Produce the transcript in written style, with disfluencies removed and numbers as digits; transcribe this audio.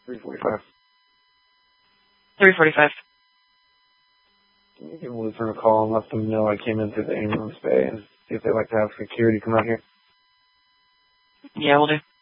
345. 345. Can you give Lutheran a call and let them know I came in through the ambulance bay and see if they'd like to have security come out here? Yeah, we'll do.